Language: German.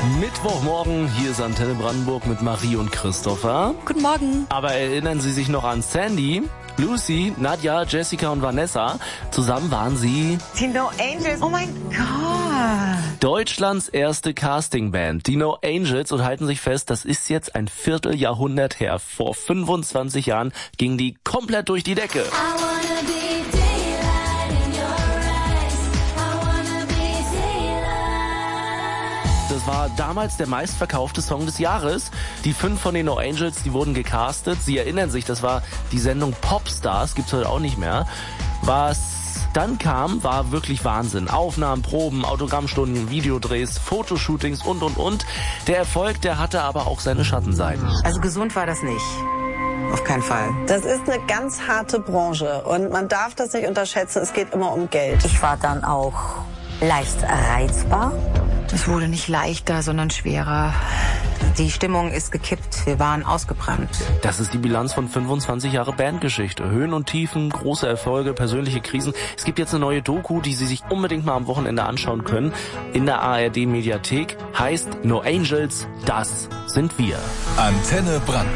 Mittwochmorgen, hier ist Antenne Brandenburg mit Marie und Christopher. Guten Morgen. Aber erinnern Sie sich noch an Sandy, Lucy, Nadja, Jessica und Vanessa? Zusammen waren sie Die No Angels. Oh mein Gott. Deutschlands erste Castingband, die No Angels, und halten sich fest, das ist jetzt ein Vierteljahrhundert her. Vor 25 Jahren ging die komplett durch die Decke. Das war damals der meistverkaufte Song des Jahres. Die 5 von den No Angels, die wurden gecastet. Sie erinnern sich, das war die Sendung Popstars, gibt's heute auch nicht mehr. Was dann kam, war wirklich Wahnsinn. Aufnahmen, Proben, Autogrammstunden, Videodrehs, Fotoshootings und. Der Erfolg, der hatte aber auch seine Schattenseiten. Also gesund war das nicht. Auf keinen Fall. Das ist eine ganz harte Branche und man darf das nicht unterschätzen, es geht immer um Geld. Ich war dann auch leicht reizbar. Es wurde nicht leichter, sondern schwerer. Die Stimmung ist gekippt. Wir waren ausgebrannt. Das ist die Bilanz von 25 Jahre Bandgeschichte. Höhen und Tiefen, große Erfolge, persönliche Krisen. Es gibt jetzt eine neue Doku, die Sie sich unbedingt mal am Wochenende anschauen können. In der ARD Mediathek. Heißt No Angels, das sind wir. Antenne Brandenburg.